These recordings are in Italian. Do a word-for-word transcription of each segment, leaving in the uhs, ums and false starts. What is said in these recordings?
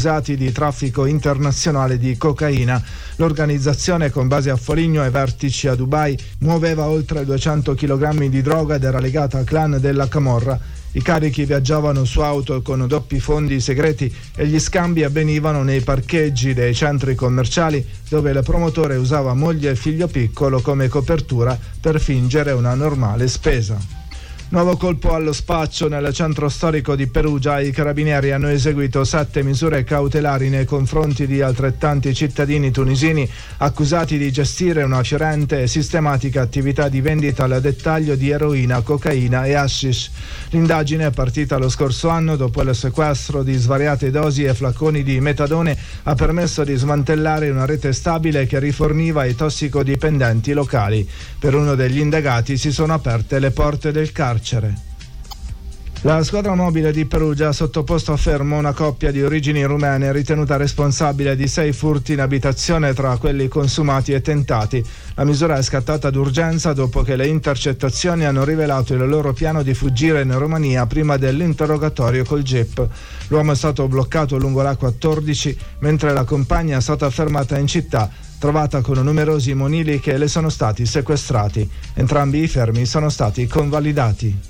accusati di traffico internazionale di cocaina. L'organizzazione, con base a Foligno e vertici a Dubai, muoveva oltre duecento chilogrammi di droga ed era legata al clan della Camorra. I carichi viaggiavano su auto con doppi fondi segreti e gli scambi avvenivano nei parcheggi dei centri commerciali, dove il promotore usava moglie e figlio piccolo come copertura per fingere una normale spesa. Nuovo colpo allo spaccio nel centro storico di Perugia. I carabinieri hanno eseguito sette misure cautelari nei confronti di altrettanti cittadini tunisini accusati di gestire una fiorente e sistematica attività di vendita al dettaglio di eroina, cocaina e hashish. L'indagine è partita lo scorso anno dopo il sequestro di svariate dosi e flaconi di metadone. Ha permesso di smantellare una rete stabile che riforniva i tossicodipendenti locali. Per uno degli indagati si sono aperte le porte del carcere. La squadra mobile di Perugia ha sottoposto a fermo una coppia di origini rumene ritenuta responsabile di sei furti in abitazione, tra quelli consumati e tentati. La misura è scattata d'urgenza dopo che le intercettazioni hanno rivelato il loro piano di fuggire in Romania prima dell'interrogatorio col jeep. L'uomo è stato bloccato lungo la quattordici, mentre la compagna è stata fermata in città, trovata con numerosi monili che le sono stati sequestrati. Entrambi i fermi sono stati convalidati.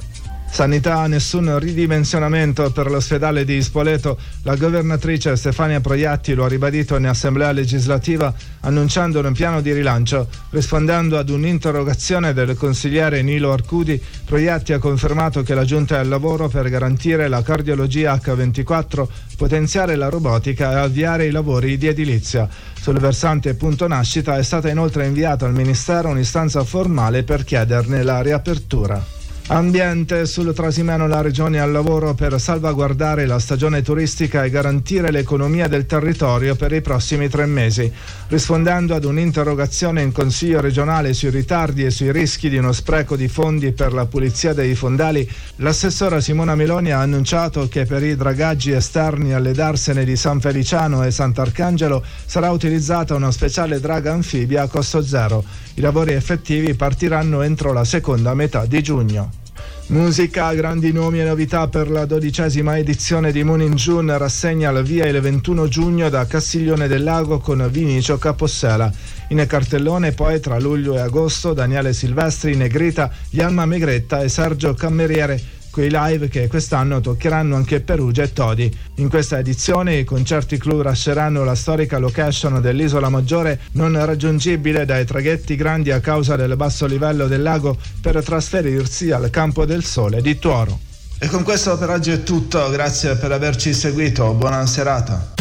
Sanità, nessun ridimensionamento per l'ospedale di Spoleto. La governatrice Stefania Proiatti lo ha ribadito in assemblea legislativa, annunciando un piano di rilancio. Rispondendo ad un'interrogazione del consigliere Nilo Arcudi, Proiatti ha confermato che la giunta è al lavoro per garantire la cardiologia acca ventiquattro, potenziare la robotica e avviare i lavori di edilizia. Sul versante punto nascita è stata inoltre inviata al Ministero un'istanza formale per chiederne la riapertura. Ambiente, sul Trasimeno la regione al lavoro per salvaguardare la stagione turistica e garantire l'economia del territorio per i prossimi tre mesi. Rispondendo ad un'interrogazione in Consiglio regionale sui ritardi e sui rischi di uno spreco di fondi per la pulizia dei fondali, l'assessora Simona Meloni ha annunciato che per i dragaggi esterni alle darsene di San Feliciano e Sant'Arcangelo sarà utilizzata una speciale draga anfibia a costo zero. I lavori effettivi partiranno entro la seconda metà di giugno. Musica, grandi nomi e novità per la dodicesima edizione di Moon in June, rassegna al via il ventuno giugno da Castiglione del Lago con Vinicio Capossela. In cartellone poi tra luglio e agosto Daniele Silvestri, Negrita, Yalma Megretta e Sergio Cammeriere, quei live che quest'anno toccheranno anche Perugia e Todi. In questa edizione i concerti clou lasceranno la storica location dell'Isola Maggiore, non raggiungibile dai traghetti grandi a causa del basso livello del lago, per trasferirsi al Campo del Sole di Tuoro. E con questo per oggi è tutto, grazie per averci seguito, buona serata.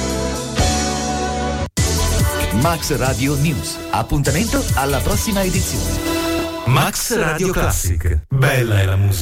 Max Radio News, appuntamento alla prossima edizione. Max Radio Classic, bella è la musica.